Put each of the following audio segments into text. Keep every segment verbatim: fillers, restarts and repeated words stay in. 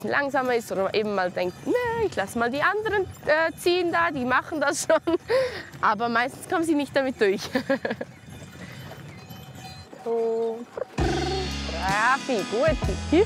langsamer ist oder eben mal denkt, nee, ich lasse mal die anderen äh, ziehen da, die machen das schon. Aber meistens kommen sie nicht damit durch. So. Bravi, gut.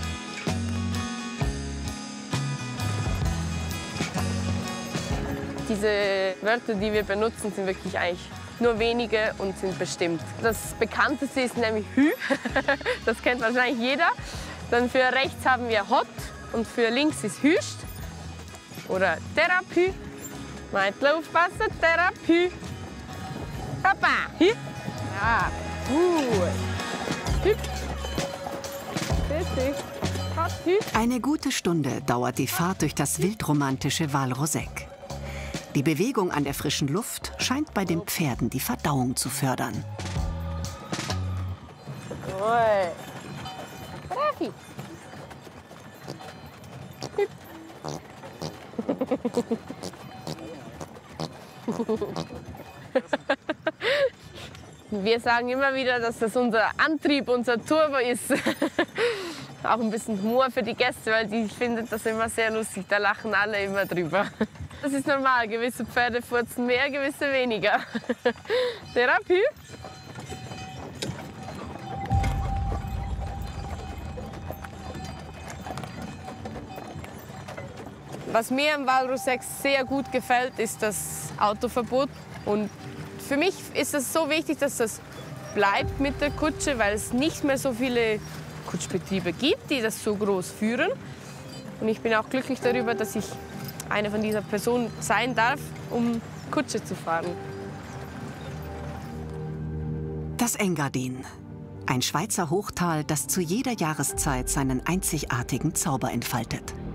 Diese Wörter, die wir benutzen, sind wirklich eigentlich nur wenige und sind bestimmt. Das bekannteste ist nämlich Hü. Das kennt wahrscheinlich jeder. Dann für rechts haben wir Hot und für links ist Hüst. Oder Therapie. Meitl aufpassen, Therapie. Papa. Hü. Ja, gut. Hü. Richtig. Hot, Hü. Eine gute Stunde dauert die Fahrt durch das wildromantische Val Roseg. Die Bewegung an der frischen Luft scheint bei den Pferden die Verdauung zu fördern. Oi. Bravi. Wir sagen immer wieder, dass das unser Antrieb, unser Turbo ist. Auch ein bisschen Humor für die Gäste, weil die finden das immer sehr lustig. Da lachen alle immer drüber. Das ist normal. Gewisse Pferde furzen mehr, gewisse weniger. Therapie. Was mir am Val Roseg sehr gut gefällt, ist das Autoverbot. Und für mich ist es so wichtig, dass das bleibt mit der Kutsche, weil es nicht mehr so viele Kutschbetriebe gibt, die das so groß führen. Und ich bin auch glücklich darüber, dass ich eine von dieser Personen sein darf, um Kutsche zu fahren. Das Engadin, ein Schweizer Hochtal, das zu jeder Jahreszeit seinen einzigartigen Zauber entfaltet.